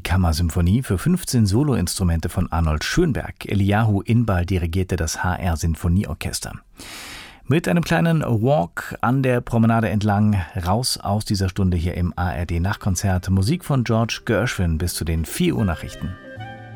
Kammersymphonie für 15 Soloinstrumente von Arnold Schönberg. Eliyahu Inbal dirigierte das HR Sinfonieorchester. Mit einem kleinen Walk an der Promenade entlang, raus aus dieser Stunde hier im ARD Nachtkonzert. Musik von George Gershwin bis zu den 4 Uhr Nachrichten.